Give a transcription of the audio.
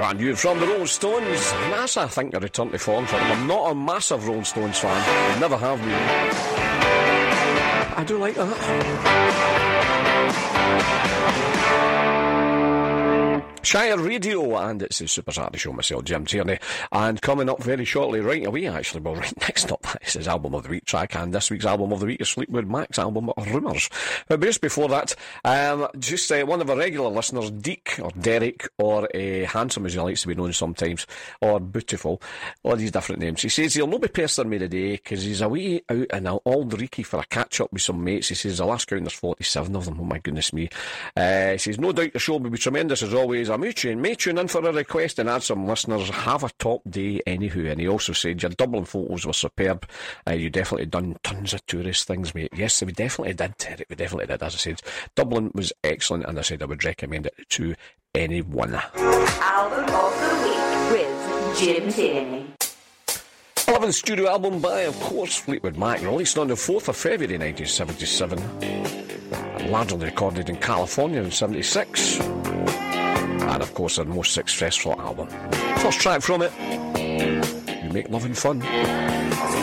Brand new from the Rolling Stones. Nice, I think, a return to form for them. I'm not a massive Rolling Stones fan. I never have been. I do like that. Shire Radio, and it's the Super Saturday Show, myself, Jim Tierney, and coming up very shortly, right away actually, well, right next up, is his Album of the Week track, and this week's Album of the Week is Fleetwood Mac's album, Rumours. But just before that, one of our regular listeners, Deke, or Derek, or Handsome as he likes to be known sometimes, or Beautiful, all these different names, he says he'll not be pestering me today, because he's away out in Aldreekie for a catch-up with some mates. He says the last count there's 47 of them, oh my goodness me. He says, no doubt the show will be tremendous as always. I may tune in for a request and add some listeners. Have a top day anywho. And he also said your Dublin photos were superb. You definitely done tons of tourist things, mate. Yes, we definitely did, Eric. We definitely did. As I said, Dublin was excellent, and I said I would recommend it to anyone. Album of the Week with Jim Tierney. 11th studio album by, of course, Fleetwood Mac, released on the 4th of February 1977. Largely recorded in California in 76. And of course their most successful album. First track from it, You Make Loving Fun.